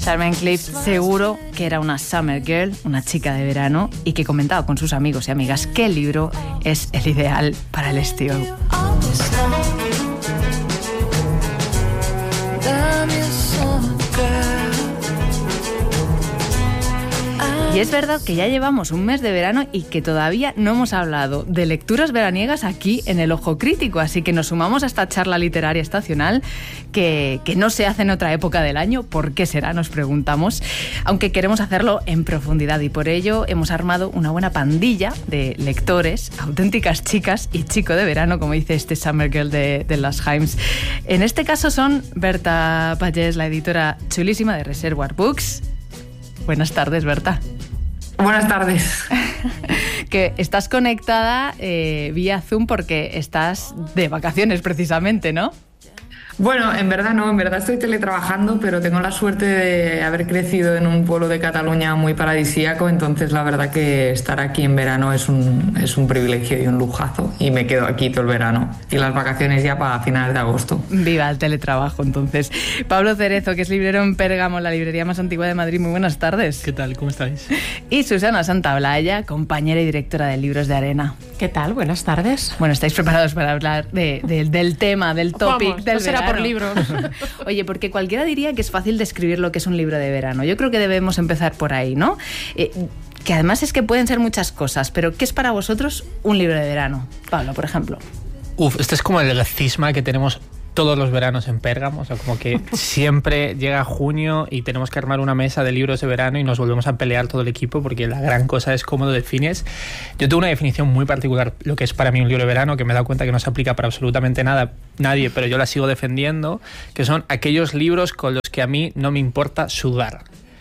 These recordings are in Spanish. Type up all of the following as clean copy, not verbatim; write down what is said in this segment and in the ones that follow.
Charmaine Cliff seguro que era una summer girl, una chica de verano, y que comentaba con sus amigos y amigas qué libro es el ideal para el estío. Y es verdad que ya llevamos un mes de verano y que todavía no hemos hablado de lecturas veraniegas aquí en El Ojo Crítico, así que nos sumamos a esta charla literaria estacional que no se hace en otra época del año. ¿Por qué será?, nos preguntamos, aunque queremos hacerlo en profundidad, y por ello hemos armado una buena pandilla de lectores, auténticas chicas y chico de verano, como dice este Summer Girl de las Himes. En este caso son Berta Pallés, la editora chulísima de Reservoir Books. Buenas tardes, Berta. Buenas tardes. Que estás conectada vía Zoom porque estás de vacaciones precisamente, ¿no? Bueno, en verdad no, en verdad estoy teletrabajando, pero tengo la suerte de haber crecido en un pueblo de Cataluña muy paradisíaco, entonces la verdad que estar aquí en verano es un privilegio y un lujazo, y me quedo aquí todo el verano y las vacaciones ya para finales de agosto. Viva el teletrabajo, entonces. Pablo Cerezo, que es librero en Pérgamo, la librería más antigua de Madrid, muy buenas tardes. ¿Qué tal? ¿Cómo estáis? Y Susana Santaolalla, compañera y directora de Libros de Arena. ¿Qué tal? Buenas tardes. Bueno, ¿estáis preparados para hablar del tema, del topic, Vamos, del no será verano? por libros. Oye, porque cualquiera diría que es fácil describir lo que es un libro de verano. Yo creo que debemos empezar por ahí, ¿no? Que además es que pueden ser muchas cosas, pero ¿qué es para vosotros un libro de verano? Pablo, por ejemplo. Este es como el cisma que tenemos todos los veranos en Pérgamo, o sea, como que siempre llega junio y tenemos que armar una mesa de libros de verano y nos volvemos a pelear todo el equipo, porque la gran cosa es cómo lo defines. Yo tengo una definición muy particular, lo que es para mí un libro de verano, que me he dado cuenta que no se aplica para absolutamente nadie, pero yo la sigo defendiendo, que son aquellos libros con los que a mí no me importa sudar.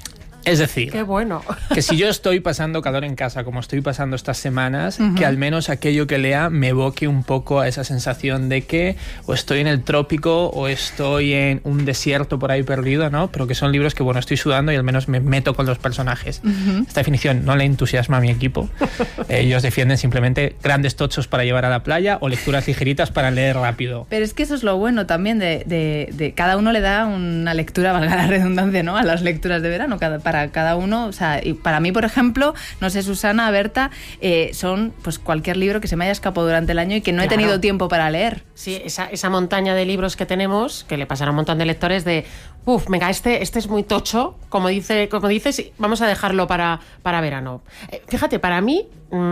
Es decir, qué bueno, que si yo estoy pasando calor en casa, como estoy pasando estas semanas, que al menos aquello que lea me evoque un poco a esa sensación de que o estoy en el trópico o estoy en un desierto por ahí perdido, ¿no? Pero que son libros que, bueno, estoy sudando y al menos me meto con los personajes. Esta definición no le entusiasma a mi equipo. Ellos defienden simplemente grandes tochos para llevar a la playa o lecturas ligeritas para leer rápido. Pero es que eso es lo bueno también de cada uno le da una lectura, valga la redundancia, ¿no?, a las lecturas de verano, para cada uno. O sea, y para mí, por ejemplo, no sé, Susana, Berta, son pues cualquier libro que se me haya escapado durante el año y que no he tenido tiempo para leer. Sí, esa montaña de libros que tenemos, que le pasará a un montón de lectores de, venga, este es muy tocho, como dices, vamos a dejarlo para verano. Fíjate, para mí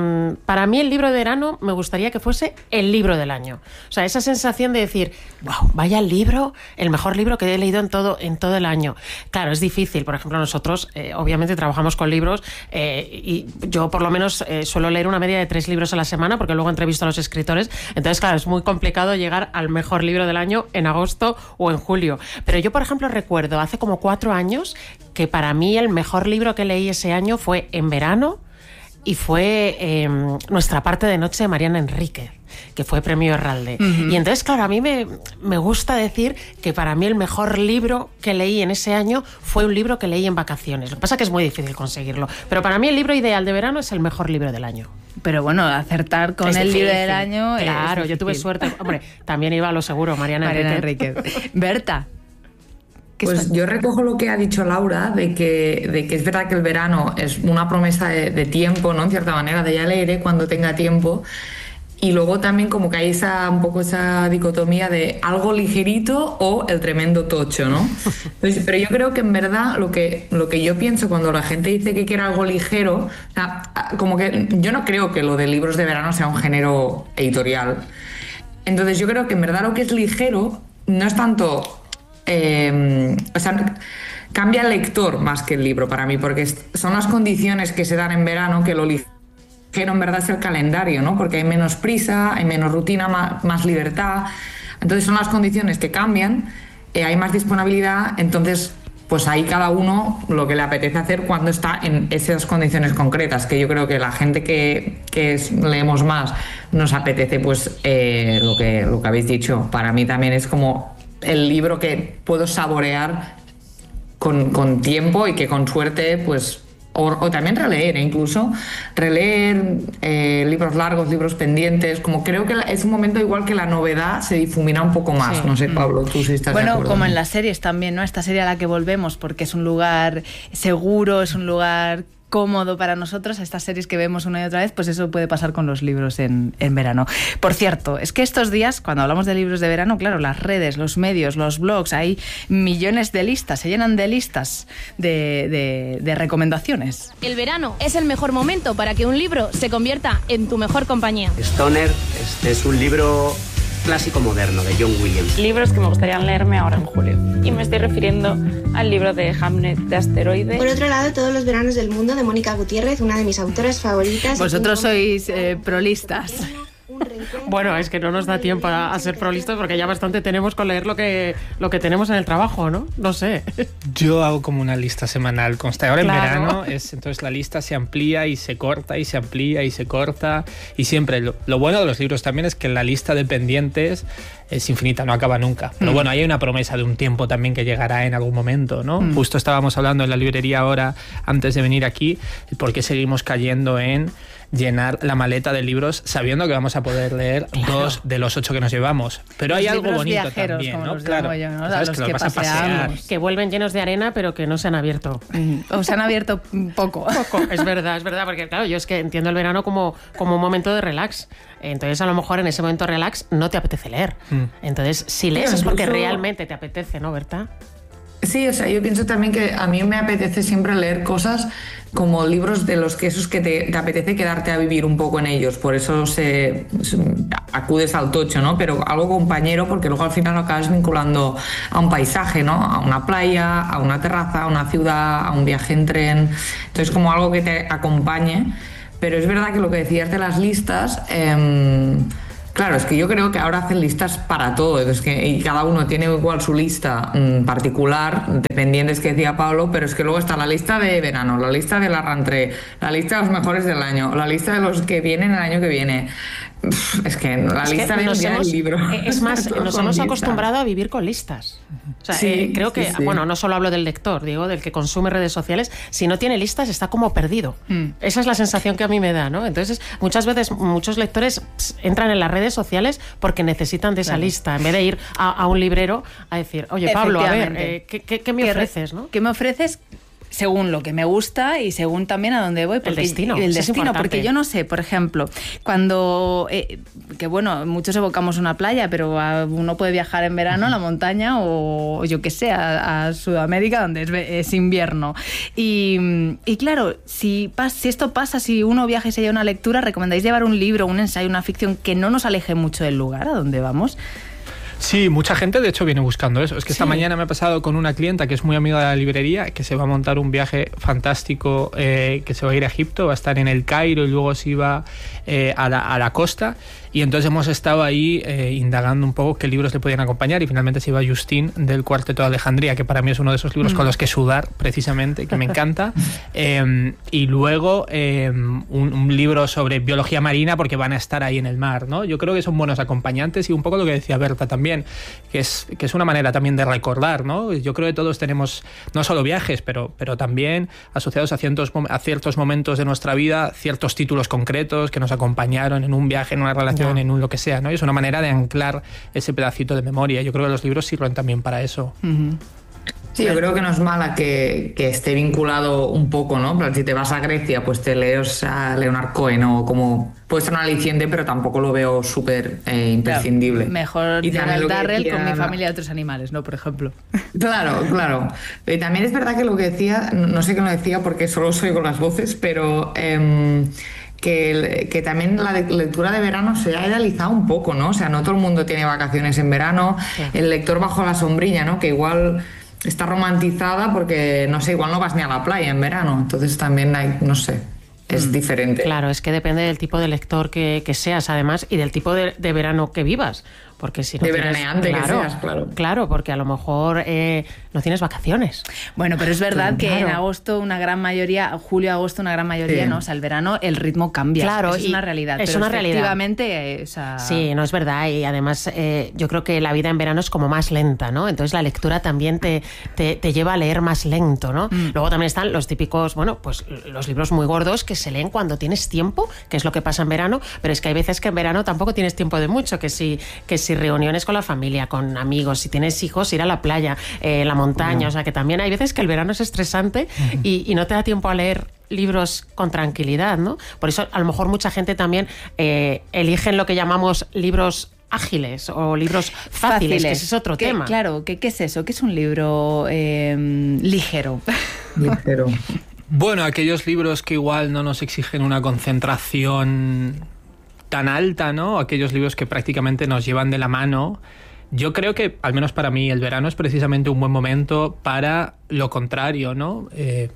el libro de verano me gustaría que fuese el libro del año. O sea, esa sensación de decir, wow, vaya libro, el mejor libro que he leído en todo el año. Claro, es difícil. Por ejemplo, nosotros obviamente trabajamos con libros y yo por lo menos suelo leer una media de 3 libros a la semana, porque luego entrevisto a los escritores. Entonces, claro, es muy complicado llegar al mejor libro del año en agosto o en julio. Pero yo, por ejemplo, recuerdo hace como 4 años que para mí el mejor libro que leí ese año fue en verano, y fue Nuestra parte de noche de Mariana Enríquez, que fue premio Herralde. Y entonces, claro, a mí me gusta decir que para mí el mejor libro que leí en ese año fue un libro que leí en vacaciones. Lo que pasa es que es muy difícil conseguirlo, pero para mí el libro ideal de verano es el mejor libro del año. Pero bueno, acertar con el libro del año... Claro, yo tuve suerte. Hombre, también iba a lo seguro, Mariana Enríquez. Berta. Pues yo recojo lo que ha dicho Laura, de que es verdad que el verano es una promesa de tiempo, ¿no?, en cierta manera, de ya leeré cuando tenga tiempo. Y luego también como que hay un poco esa dicotomía de algo ligerito o el tremendo tocho, ¿no? Entonces, pero yo creo que en verdad lo que yo pienso cuando la gente dice que quiere algo ligero, o sea, como que yo no creo que lo de libros de verano sea un género editorial. Entonces yo creo que en verdad lo que es ligero no es tanto... o sea, cambia el lector más que el libro para mí, porque son las condiciones que se dan en verano, que lo ligero en verdad es el calendario, ¿no? Porque hay menos prisa, hay menos rutina, más libertad. Entonces son las condiciones que cambian, hay más disponibilidad, entonces pues ahí cada uno lo que le apetece hacer cuando está en esas condiciones concretas, que yo creo que la gente que leemos más nos apetece pues lo que habéis dicho. Para mí también es como el libro que puedo saborear con tiempo y que con suerte pues o también releer, incluso releer libros largos, libros pendientes, como creo que es un momento igual que la novedad se difumina un poco más. Sí. No sé, Pablo, tú sí estás de acuerdo. Bueno, como en las series también, ¿no? Esta serie a la que volvemos porque es un lugar seguro, es un lugar cómodo para nosotros, a estas series que vemos una y otra vez, pues eso puede pasar con los libros en verano. Por cierto, es que estos días, cuando hablamos de libros de verano, claro, las redes, los medios, los blogs, hay millones de listas, se llenan de listas de recomendaciones. El verano es el mejor momento para que un libro se convierta en tu mejor compañía. Stoner es un libro clásico moderno de John Williams. Libros que me gustaría leerme ahora en julio. Y me estoy refiriendo al libro de Hamlet de Asteroide. Por otro lado, Todos los veranos del mundo de Mónica Gutiérrez, una de mis autoras favoritas. Vosotros sois prolistas. Bueno, es que no nos da tiempo a ser prolistas porque ya bastante tenemos con leer lo que tenemos en el trabajo, ¿no? No sé. Yo hago como una lista semanal constante. Ahora en verano, entonces la lista se amplía y se corta y se amplía y se corta. Y siempre, lo bueno de los libros también es que la lista de pendientes es infinita, no acaba nunca. Pero bueno, hay una promesa de un tiempo también que llegará en algún momento, ¿no? Justo estábamos hablando en la librería ahora, antes de venir aquí, por qué seguimos cayendo en llenar la maleta de libros sabiendo que vamos a poder leer 2 de los 8 que nos llevamos. Pero hay algo bonito viajeros, también, ¿no? Claro, yo, ¿no? ¿Sabes? Los que los vas a pasear. Que vuelven llenos de arena, pero que no se han abierto. O se han abierto poco. Es verdad, porque claro, yo es que entiendo el verano como un momento de relax. Entonces, a lo mejor en ese momento relax no te apetece leer. Entonces, si lees es porque realmente te apetece, ¿no, Berta? Sí, o sea, yo pienso también que a mí me apetece siempre leer cosas como libros de los que esos que te apetece quedarte a vivir un poco en ellos, por eso acudes al tocho, ¿no? Pero algo compañero, porque luego al final lo acabas vinculando a un paisaje, ¿no? A una playa, a una terraza, a una ciudad, a un viaje en tren, entonces como algo que te acompañe. Pero es verdad que lo que decías de las listas, claro, es que yo creo que ahora hacen listas para todo, y cada uno tiene igual su lista particular, dependientes que decía Pablo, pero es que luego está la lista de verano, la lista de la rentrée, la lista de los mejores del año, la lista de los que vienen el año que viene. Es que la lista del libro. Es más, nos hemos acostumbrado a vivir con listas. O sea, creo que, bueno, no solo hablo del lector, digo, del que consume redes sociales, si no tiene listas está como perdido. Esa es la sensación que a mí me da, ¿no? Entonces, muchas veces, muchos lectores entran en las redes sociales porque necesitan de esa lista, en vez de ir a un librero a decir, oye, Pablo, a ver, ¿qué me ofreces, no? ¿Qué me ofreces? Según lo que me gusta y según también a dónde voy. El destino. Porque yo no sé, por ejemplo, cuando... que bueno, muchos evocamos una playa, pero uno puede viajar en verano a la montaña o yo qué sé, a Sudamérica, donde es invierno. Y claro, si esto pasa, si uno viaja y se lleva una lectura, ¿recomendáis llevar un libro, un ensayo, una ficción que no nos aleje mucho del lugar a donde vamos? Sí, mucha gente de hecho viene buscando eso. Es que esta mañana me he pasado con una clienta que es muy amiga de la librería, que se va a montar un viaje fantástico, que se va a ir a Egipto, va a estar en el Cairo y luego se iba a la costa. Y entonces hemos estado ahí indagando un poco qué libros le podían acompañar y finalmente se iba Justín del Cuarteto de Alejandría, que para mí es uno de esos libros con los que sudar precisamente, que me encanta. Y luego un libro sobre biología marina porque van a estar ahí en el mar, ¿no? Yo creo que son buenos acompañantes y un poco lo que decía Berta también, que es una manera también de recordar, ¿no? Yo creo que todos tenemos no solo viajes, pero también asociados a ciertos momentos de nuestra vida, ciertos títulos concretos que nos acompañaron en un viaje, en una relación, en un lo que sea, ¿no? Y es una manera de anclar ese pedacito de memoria. Yo creo que los libros sirven también para eso. Sí, yo creo que no es mala que esté vinculado un poco, ¿no? Pero si te vas a Grecia, pues te lees a Leonard Cohen o como... Puede ser un aliciente, pero tampoco lo veo súper imprescindible. Claro, mejor Gerald Darrell con Mi familia de otros animales, ¿no? Por ejemplo. Claro. Y también es verdad que lo que decía, no sé qué lo decía porque solo soy con las voces, pero... Que también la lectura de verano se ha idealizado un poco, ¿no? O sea, no todo el mundo tiene vacaciones en verano. Sí. El lector bajo la sombrilla, ¿no? Que igual está romantizada porque, no sé, igual no vas ni a la playa en verano. Entonces también hay, no sé, es diferente. Claro, es que depende del tipo de lector que seas, además, y del tipo de verano que vivas. porque si no de tienes, veraneante que seas, claro. Claro, porque a lo mejor no tienes vacaciones. Bueno, pero es verdad que claro. en agosto una gran mayoría, julio-agosto una gran mayoría, Sí. ¿no? O sea, el verano el ritmo cambia. Claro, Eso es y una realidad. es pero una realidad. efectivamente, o sea... Sí, no es verdad. Y además yo creo que la vida en verano es como más lenta, ¿no? Entonces la lectura también te lleva a leer más lento, ¿no? Luego también están los típicos, bueno, pues los libros muy gordos que se leen cuando tienes tiempo, que es lo que pasa en verano, pero es que hay veces que en verano tampoco tienes tiempo de mucho, que si reuniones con la familia, con amigos, si tienes hijos, ir a la playa, la montaña, o sea que también hay veces que el verano es estresante y no te da tiempo a leer libros con tranquilidad, ¿no? Por eso a lo mejor mucha gente también eligen lo que llamamos libros ágiles o libros fáciles, que ese es otro tema. Claro, ¿qué es eso? ¿Qué es un libro ligero? Ligero. Bueno, aquellos libros que igual no nos exigen una concentración tan alta, ¿no? Aquellos libros que prácticamente nos llevan de la mano. Yo creo que, al menos para mí, el verano es precisamente un buen momento para lo contrario, ¿no?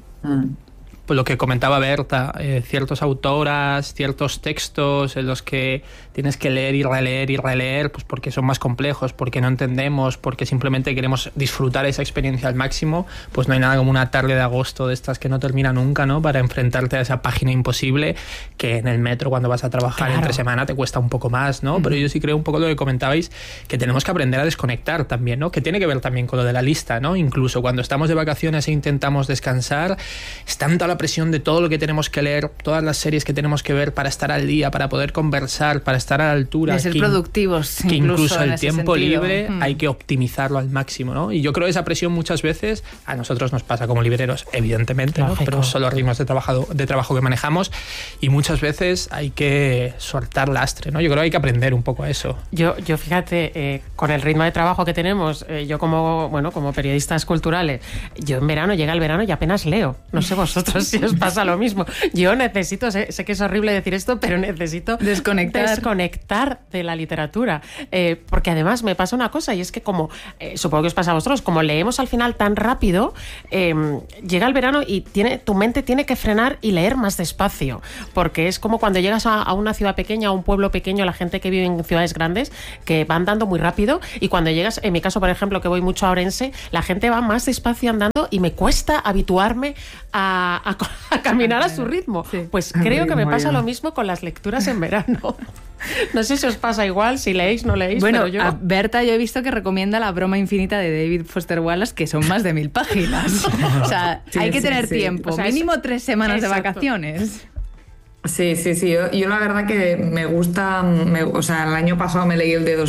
Pues lo que comentaba Berta, ciertas autoras, ciertos textos en los que tienes que leer y releer, pues porque son más complejos, porque no entendemos, porque simplemente queremos disfrutar esa experiencia al máximo, pues no hay nada como una tarde de agosto de estas que no termina nunca, ¿no? Para enfrentarte a esa página imposible que en el metro cuando vas a trabajar entre semana te cuesta un poco más, ¿no? Pero yo sí creo un poco lo que comentabais, que tenemos que aprender a desconectar también, ¿no? Que tiene que ver también con lo de la lista, ¿no? Incluso cuando estamos de vacaciones e intentamos descansar, es tanta la presión de todo lo que tenemos que leer, todas las series que tenemos que ver para estar al día, para poder conversar, para estar a la altura. De ser productivos. Que incluso el en tiempo sentido. libre hay que optimizarlo al máximo, ¿no? Y yo creo que esa presión muchas veces a nosotros nos pasa como libreros, evidentemente, ¿no? Pero son los ritmos de trabajo que manejamos y muchas veces hay que soltar lastre, ¿no? Yo creo que hay que aprender un poco a eso. Yo fíjate, con el ritmo de trabajo que tenemos, yo como periodistas culturales, yo en verano, llega el verano y apenas leo. No sé vosotros si os pasa lo mismo. Yo necesito, sé que es horrible decir esto, pero necesito desconectar de la literatura. Porque además me pasa una cosa, y es que como, supongo que os pasa a vosotros, como leemos al final tan rápido, llega el verano y tu mente tiene que frenar y leer más despacio. Porque es como cuando llegas a una ciudad pequeña, a un pueblo pequeño, la gente que vive en ciudades grandes, que va andando muy rápido, y cuando llegas, en mi caso, por ejemplo, que voy mucho a Orense, la gente va más despacio andando y me cuesta habituarme a caminar a su ritmo. Sí. Pues creo que me pasa lo mismo con las lecturas en verano. No sé si os pasa igual, si leéis, no leéis. Bueno, pero yo... a Berta yo he visto que recomienda La broma infinita de David Foster Wallace, que son más de 1000 páginas. O sea, hay que tener tiempo, o sea, mínimo 3 semanas de vacaciones. Sí. Yo la verdad que me gusta, o sea, el año pasado me leí el de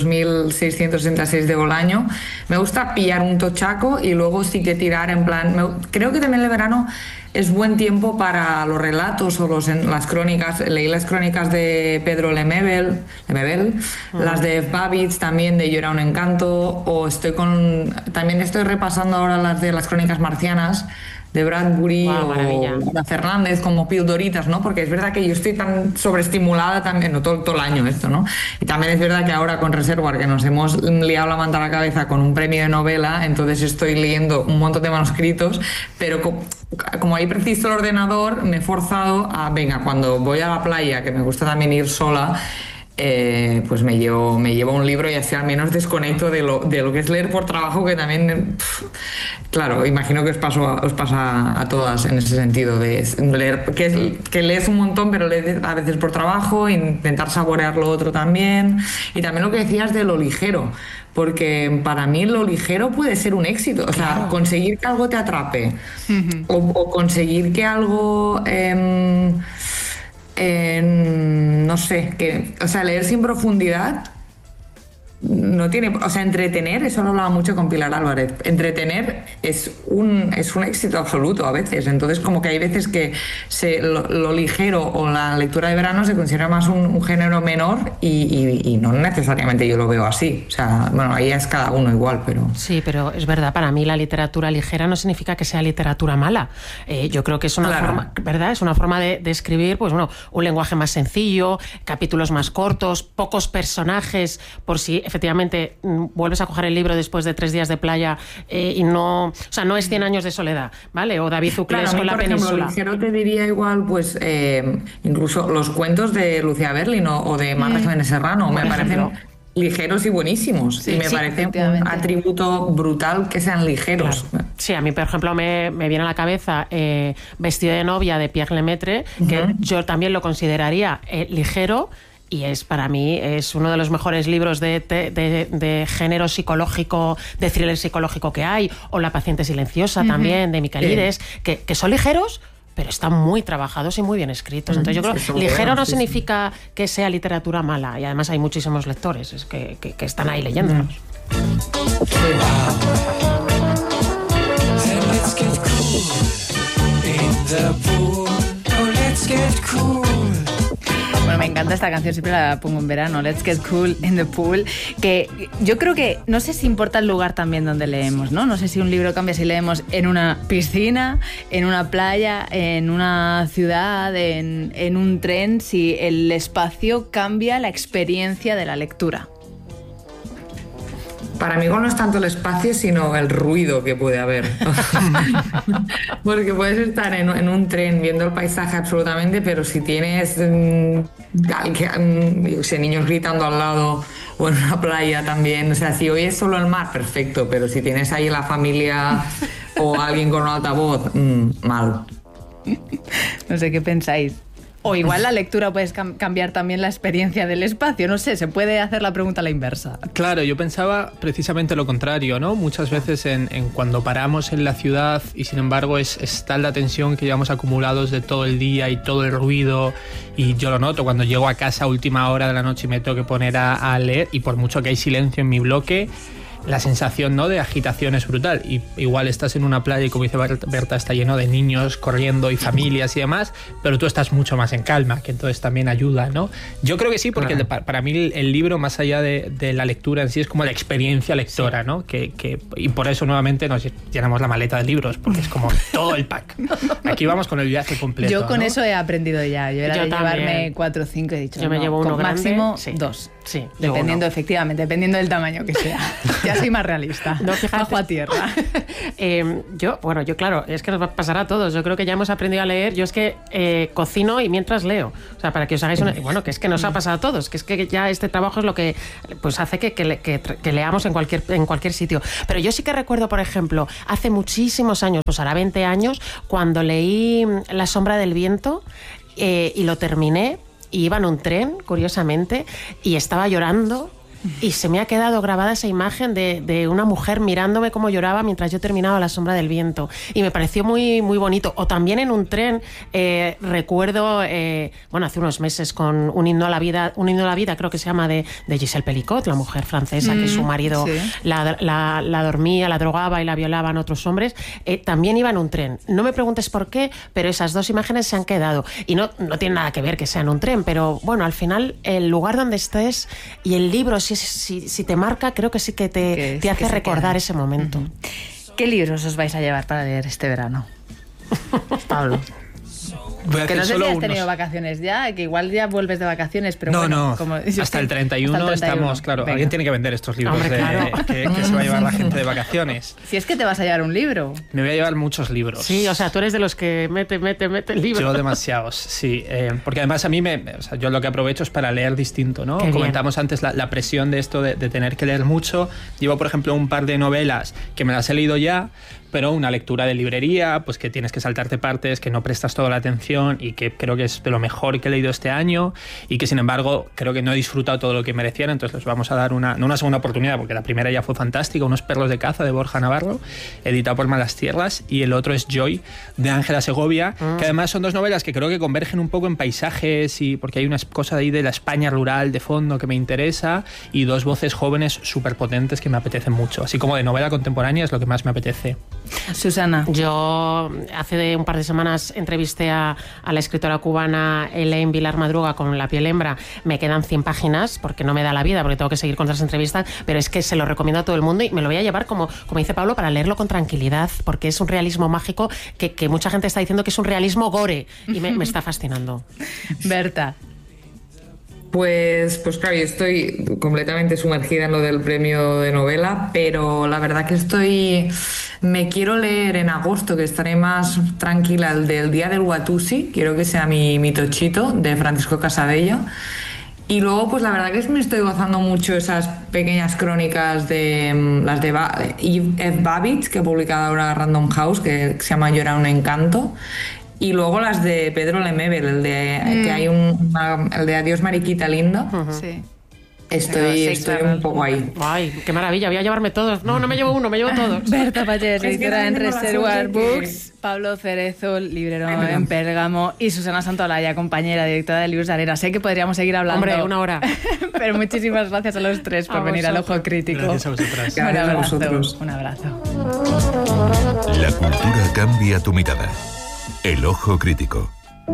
2666 de Bolaño. Me gusta pillar un tochaco y luego sí que tirar en plan... creo que también el verano es buen tiempo para los relatos o las crónicas. Leí las crónicas de Pedro Lemebel, las de Babbage también, de Yo era un encanto, o también estoy repasando ahora las de las crónicas marcianas de Bradbury o de Fernández, como pildoritas, ¿no? Porque es verdad que yo estoy tan sobreestimulada también, no todo el año esto, ¿no? Y también es verdad que ahora con Reservoir, que nos hemos liado la manta a la cabeza con un premio de novela, entonces estoy leyendo un montón de manuscritos, pero como ahí preciso el ordenador, me he forzado a, venga, cuando voy a la playa, que me gusta también ir sola, pues me llevo un libro y así al menos desconecto de lo que es leer por trabajo, que también, claro, imagino que os pasa a todas en ese sentido, de leer, que lees un montón, pero lees a veces por trabajo, intentar saborear lo otro también. Y también lo que decías de lo ligero, porque para mí lo ligero puede ser un éxito, o sea, conseguir que algo te atrape, o conseguir que algo... no sé, o sea, leer sin profundidad no tiene, o sea, entretener, eso lo hablaba mucho con Pilar Álvarez, entretener es un éxito absoluto a veces, entonces como que hay veces que lo ligero o la lectura de verano se considera más un género menor y no necesariamente yo lo veo así, o sea, bueno, ahí es cada uno igual, pero... Sí, pero es verdad, para mí la literatura ligera no significa que sea literatura mala, yo creo que es una forma, ¿verdad? Es una forma de escribir, pues bueno, un lenguaje más sencillo, capítulos más cortos, pocos personajes, por si efectivamente vuelves a coger el libro después de 3 días de playa y no, o sea, no es 100 años de soledad, ¿vale? O David Uclés con La Península. Por ejemplo, ligero te diría igual, pues incluso los cuentos de Lucía Berlin o de Marta Jiménez Serrano, me parecen ligeros y buenísimos. Sí, y me parece un atributo brutal que sean ligeros. Claro. Sí, a mí, por ejemplo, me viene a la cabeza Vestido de novia de Pierre Lemaitre, que yo también lo consideraría ligero. Y para mí es uno de los mejores libros de género psicológico, de thriller psicológico que hay, o La paciente silenciosa también, de Michaelides, que son ligeros, pero están muy trabajados y muy bien escritos. Entonces yo creo que ligero no significa que sea literatura mala, y además hay muchísimos lectores que están ahí leyéndolos. Bueno, me encanta esta canción, siempre la pongo en verano, Let's Get Cool in the Pool, que yo creo que, no sé si importa el lugar también donde leemos, ¿no? No sé si un libro cambia si leemos en una piscina, en una playa, en una ciudad, en un tren, si el espacio cambia la experiencia de la lectura. Para mí no es tanto el espacio, sino el ruido que puede haber. Porque puedes estar en un tren viendo el paisaje absolutamente, pero si tienes niños gritando al lado, o en una playa también, o sea, si oyes solo el mar, perfecto, pero si tienes ahí la familia o alguien con un altavoz, mal. No sé qué pensáis. O igual la lectura puede cambiar también la experiencia del espacio, no sé, se puede hacer la pregunta a la inversa. Claro, yo pensaba precisamente lo contrario, ¿no? Muchas veces en cuando paramos en la ciudad y sin embargo es tal la tensión que llevamos acumulados de todo el día y todo el ruido, y yo lo noto cuando llego a casa a última hora de la noche y me tengo que poner a leer, y por mucho que hay silencio en mi bloque, la sensación, ¿no?, de agitación es brutal. Y igual estás en una playa y, como dice Berta, está lleno de niños corriendo y familias y demás, pero tú estás mucho más en calma, que entonces también ayuda, ¿no? Yo creo que sí, porque para mí el libro, más allá de la lectura en sí, es como la experiencia lectora, ¿no? Y por eso nuevamente nos llenamos la maleta de libros, porque es como todo el pack. Aquí vamos con el viaje completo. Yo con ¿no? eso he aprendido ya. Yo era de llevarme 4 o 5, he dicho, yo me llevo uno grande, máximo 2. Sí, dependiendo, efectivamente, dependiendo del tamaño que sea. Ya soy más realista. No, fíjate. Bajo a tierra. Yo claro, es que nos va a pasar a todos. Yo creo que ya hemos aprendido a leer. Yo es que cocino y mientras leo. O sea, para que os hagáis una... Bueno, que es que nos ha pasado a todos. Que es que ya este trabajo es lo que pues hace que leamos en cualquier sitio. Pero yo sí que recuerdo, por ejemplo, hace muchísimos años, pues hará 20 años, cuando leí La sombra del viento y lo terminé. Y iba en un tren, curiosamente, y estaba llorando, y se me ha quedado grabada esa imagen de una mujer mirándome cómo lloraba mientras yo terminaba La sombra del viento, y me pareció muy, muy bonito. O también en un tren recuerdo, hace unos meses, con un himno a la vida creo que se llama, de Gisèle Pelicot, la mujer francesa que su marido la dormía, la drogaba y la violaban otros hombres. También iba en un tren. No me preguntes por qué, pero esas dos imágenes se han quedado, y no tiene nada que ver que sea en un tren, pero bueno, al final el lugar donde estés y el libro, si te marca, creo que sí que te hace recordar ese momento. ¿Qué libros os vais a llevar para leer este verano, Pablo? Que no sé si has tenido vacaciones ya, que igual ya vuelves de vacaciones, pero hasta el 31 estamos, claro. Venga. Alguien tiene que vender estos libros. Hombre, claro. que se va a llevar la gente de vacaciones. Si es que te vas a llevar un libro. Me voy a llevar muchos libros. Sí, o sea, tú eres de los que mete el libro. Yo demasiados, sí. Porque además a mí yo lo que aprovecho es para leer distinto, ¿no? Qué Comentamos bien. antes la presión de esto de tener que leer mucho. Llevo, por ejemplo, un par de novelas que me las he leído ya, pero una lectura de librería, pues que tienes que saltarte partes, que no prestas toda la atención, y que creo que es de lo mejor que he leído este año, y que sin embargo creo que no he disfrutado todo lo que merecían. Entonces les vamos a dar no una segunda oportunidad, porque la primera ya fue fantástica, Unos perros de caza, de Borja Navarro, editado por Malas Tierras, y el otro es Joy, de Ángela Segovia, que además son dos novelas que creo que convergen un poco en paisajes, y porque hay una cosa ahí de la España rural de fondo que me interesa, y dos voces jóvenes súper potentes que me apetecen mucho, así como de novela contemporánea es lo que más me apetece. Susana. Yo hace un par de semanas entrevisté a la escritora cubana Elaine Vilar Madruga con La piel hembra. Me quedan 100 páginas porque no me da la vida, porque tengo que seguir con otras entrevistas, pero es que se lo recomiendo a todo el mundo, y me lo voy a llevar, como dice Pablo, para leerlo con tranquilidad, porque es un realismo mágico que mucha gente está diciendo que es un realismo gore, y me está fascinando. Berta. Pues claro, yo estoy completamente sumergida en lo del premio de novela, pero la verdad que me quiero leer en agosto, que estaré más tranquila, el del Día del Watusi, quiero que sea mi tochito, de Francisco Casadella. Y luego, pues la verdad que me estoy gozando mucho esas pequeñas crónicas de las de Eve F. Babbitt, que ha publicado ahora Random House, que se llama Yo era un encanto. Y luego las de Pedro Lemebel, el de que hay el de Adiós Mariquita Lindo. Sí. Estoy un poco ahí. Ay, qué maravilla, voy a llevarme todos. No me llevo uno, me llevo todos. Berta Pallés, editora en Reservoir Books, que... Pablo Cerezo, librero en Pérgamo, y Susana Santolaya, compañera, directora de Libros de Arena. Sé que podríamos seguir hablando. Hombre, una hora. Pero muchísimas gracias a los tres por venir al Ojo Crítico. Gracias a vosotras. Gracias a vosotros. Un abrazo. La cultura cambia tu mirada. El Ojo Crítico.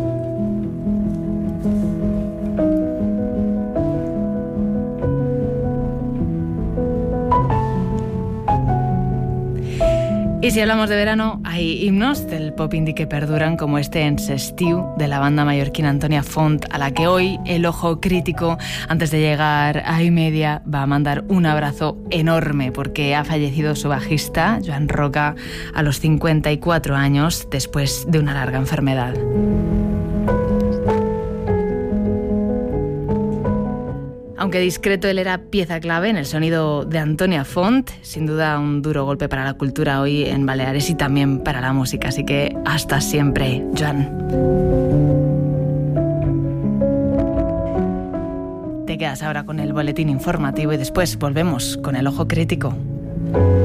Y si hablamos de verano, hay himnos del pop indie que perduran, como este En S'estiu, de la banda mallorquina Antonia Font, a la que hoy el Ojo Crítico, antes de llegar a iMedia, va a mandar un abrazo enorme, porque ha fallecido su bajista, Joan Roca, a los 54 años, después de una larga enfermedad. Aunque discreto, él era pieza clave en el sonido de Antonia Font, sin duda un duro golpe para la cultura hoy en Baleares y también para la música, así que hasta siempre, Joan. Te quedas ahora con el boletín informativo y después volvemos con el Ojo Crítico.